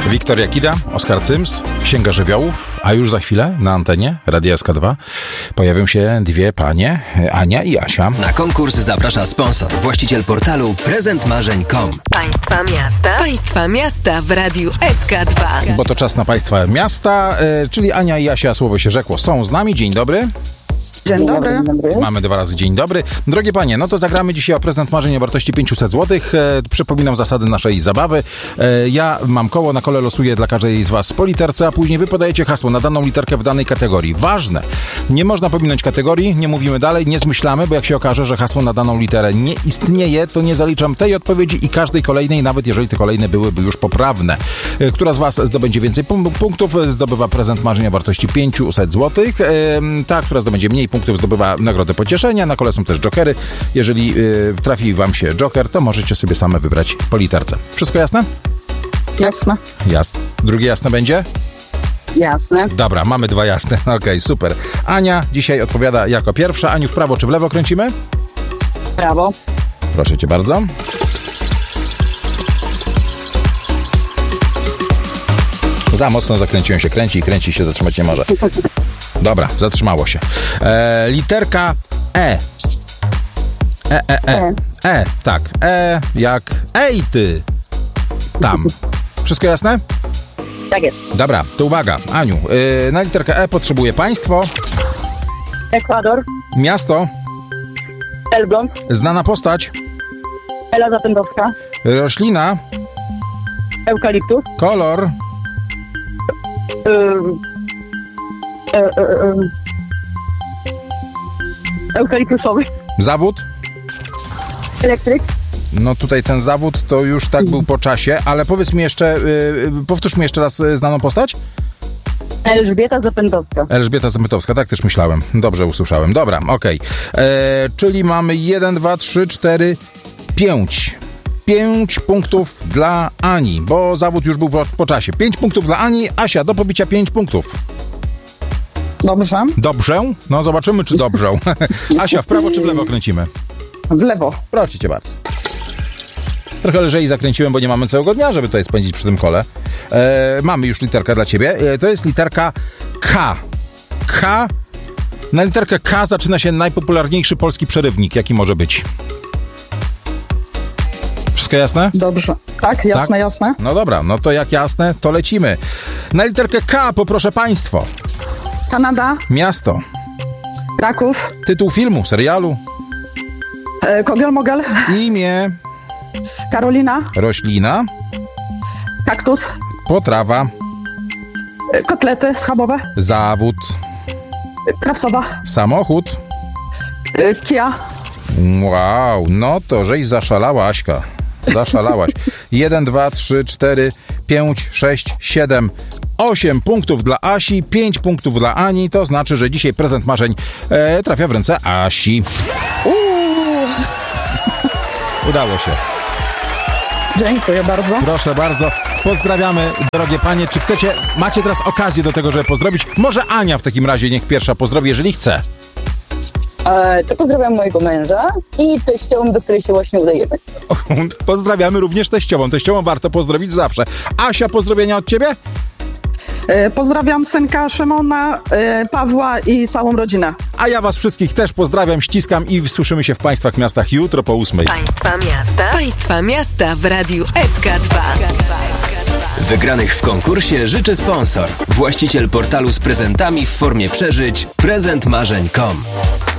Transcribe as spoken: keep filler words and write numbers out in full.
Wiktoria Kida, Oskar Cyms, Księga Żywiołów, a już za chwilę na antenie Radia S K dwa pojawią się dwie panie, Ania i Asia. Na konkurs zaprasza sponsor, właściciel portalu prezent marzeń kropka com. Państwa miasta, państwa miasta w Radiu S K dwa. Bo to czas na państwa miasta, yy, czyli Ania i Asia, słowo się rzekło, są z nami. Dzień dobry. Dzień dobry. Dzień dobry. Mamy dwa razy dzień dobry. Drogie panie, no to zagramy dzisiaj o prezent marzeń o wartości pięćset złotych. E, przypominam zasady naszej zabawy. E, ja mam koło, na kole losuję dla każdej z was po literce, a później wy podajecie hasło na daną literkę w danej kategorii. Ważne, nie można pominąć kategorii, nie mówimy dalej, nie zmyślamy, bo jak się okaże, że hasło na daną literę nie istnieje, to nie zaliczam tej odpowiedzi i każdej kolejnej, nawet jeżeli te kolejne byłyby już poprawne. E, która z was zdobędzie więcej punktów, zdobywa prezent marzeń o wartości pięćset złotych. E, ta, która zdobędzie mniej punktów, zdobywa nagrodę pocieszenia. Na kole są też jokery. Jeżeli y, trafi wam się joker, to możecie sobie same wybrać po literce. Wszystko jasne? Jasne. Jasne. Drugie jasne będzie? Jasne. Dobra, mamy dwa jasne. Okej, okay, super. Ania dzisiaj odpowiada jako pierwsza. Aniu, w prawo czy w lewo kręcimy? Prawo. Proszę cię bardzo. Za mocno zakręciłem się. Kręci i kręci się, zatrzymać nie może. Dobra, zatrzymało się. E, literka E. E, e, e. E, tak. E, jak ej ty. Tam. Wszystko jasne? Tak jest. Dobra, to uwaga. Aniu, e, na literkę E potrzebuję państwo, Ekwador. miasto, Elbląg. znana postać, Ela Zapędowska. roślina, Eukaliptus. kolor, Ym, e, e, e, eukaliptusowy. zawód. Elektryk. No tutaj ten zawód to już tak był po czasie, ale powiedz mi jeszcze, yy, powtórz mi jeszcze raz yy, znaną postać? Elżbieta Zapędowska. Elżbieta Zapędowska, tak też myślałem. Dobrze usłyszałem. Dobra, okej. Okay. Czyli mamy jeden, dwa, trzy, cztery, pięć. Pięć punktów dla Ani, bo zawód już był po, po czasie. Pięć punktów dla Ani. Asia, do pobicia pięć punktów. Dobrze. Dobrze? No zobaczymy, czy dobrze. Asia, w prawo czy w lewo kręcimy? W lewo. Proszę cię bardzo. Trochę lżej zakręciłem, bo nie mamy całego dnia, żeby tutaj spędzić przy tym kole. E, mamy już literkę dla ciebie. E, to jest literka K. K. Na literkę K zaczyna się najpopularniejszy polski przerywnik, jaki może być. Wszystko jasne? Dobrze. Tak, jasne, tak? jasne. No dobra, no to jak jasne, to lecimy. Na literkę K poproszę państwo. Kanada. Miasto. Kraków. Tytuł filmu, serialu. E, Kogel-mogel. Imię. Karolina. Roślina. Kaktus. Potrawa. E, kotlety schabowe. Zawód. E, krawcowa. Samochód. E, Kia. Wow, no to żeś zaszalała, Aśka. Zaszalałaś. Jeden, dwa, trzy, cztery, pięć, sześć, siedem, osiem punktów dla Asi, pięć punktów dla Ani. To znaczy, że dzisiaj prezent marzeń e, trafia w ręce Asi. Uuu. Udało się. Dziękuję bardzo. Proszę bardzo. Pozdrawiamy, drogie panie. Czy chcecie, macie teraz okazję do tego, żeby pozdrowić? Może Ania w takim razie niech pierwsza pozdrowi, jeżeli chce. E, to pozdrawiam mojego męża i teściową, do której się właśnie udajemy. Pozdrawiamy również teściową. Teściową warto pozdrowić zawsze. Asia, pozdrowienia od ciebie? E, pozdrawiam synka Szymona, e, Pawła i całą rodzinę. A ja was wszystkich też pozdrawiam, ściskam i słyszymy się w państwach miastach jutro po ósmej. Państwa miasta, państwa miasta w Radiu S K dwa. Wygranych w konkursie życzy sponsor, właściciel portalu z prezentami w formie przeżyć prezent marzeń kropka com.